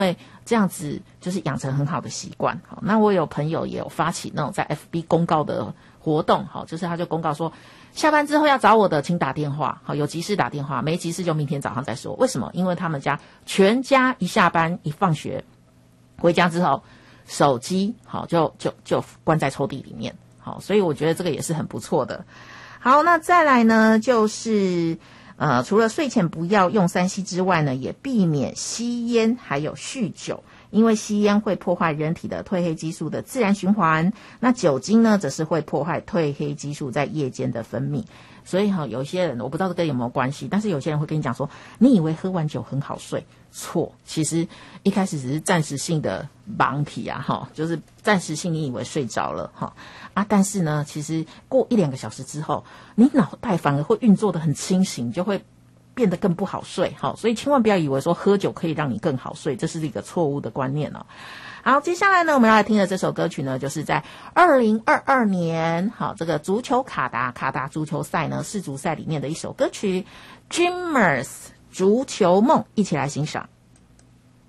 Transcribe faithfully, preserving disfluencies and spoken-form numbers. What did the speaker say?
为这样子就是养成很好的习惯。好，那我有朋友也有发起那种在 F B 公告的活动，好，就是他就公告说，下班之后要找我的，请打电话，好，有急事打电话，没急事就明天早上再说。为什么？因为他们家全家一下班一放学回家之后，手机好就就就关在抽屉里面，好，所以我觉得这个也是很不错的。好，那再来呢，就是呃，除了睡前不要用三 C 之外呢，也避免吸烟还有酗酒，因为吸烟会破坏人体的褪黑激素的自然循环，那酒精呢，则是会破坏褪黑激素在夜间的分泌。所以哈，有些人我不知道这跟有没有关系，但是有些人会跟你讲说，你以为喝完酒很好睡，错，其实一开始只是暂时性的绑体啊，哈，就是暂时性你以为睡着了哈啊，但是呢，其实过一两个小时之后，你脑袋反而会运作得很清醒，就会变得更不好睡，好，所以千万不要以为说喝酒可以让你更好睡，这是一个错误的观念哦。好，接下来呢，我们要来听的这首歌曲呢，就是在二零二二年，好，这个足球卡达卡达足球赛呢世足赛里面的一首歌曲《Dreamers》足球梦，一起来欣赏。